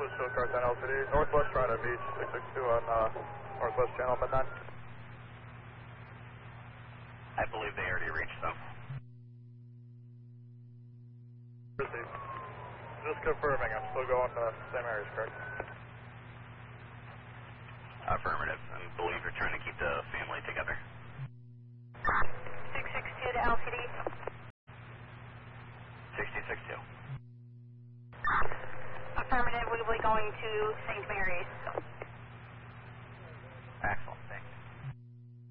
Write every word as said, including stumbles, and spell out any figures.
This is Car ten L C D, Northwest Toronto Beach, six six two on uh, Northwest Channel, midnight. I believe they already reached them. Received. Just confirming, I'm still going to same areas, correct? Affirmative. I believe you're trying to keep the family together. six six two to L C D. sixty-six two. Affirmative, we will be going to Saint Mary's.